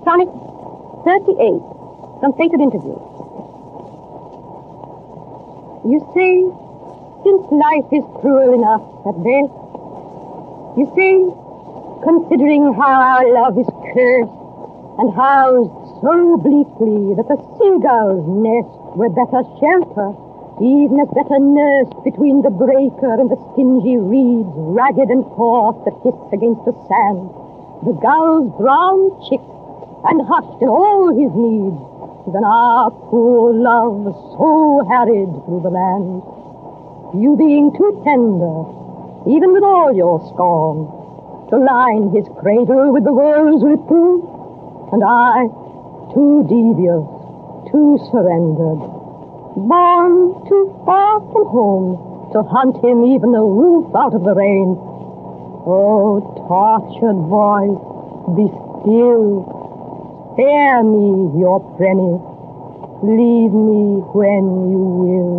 Sonnet 38, from Fated Interview. You say, since life is cruel enough at best, you say, considering how our love is cursed, and housed so bleakly that the seagull's nest were better shelter, even as better nursed between the breaker and the stingy reeds, ragged and coarse, that hiss against the sand, the gull's brown chick, and hushed in all his needs, than our poor love so harried through the land. You being too tender, even with all your scorn, to line his cradle with the world's reproof, and I, too devious, too surrendered, born too far from home to hunt him even a roof out of the rain. Oh, tortured voice, be still. Spare me your premise. Leave me when you will.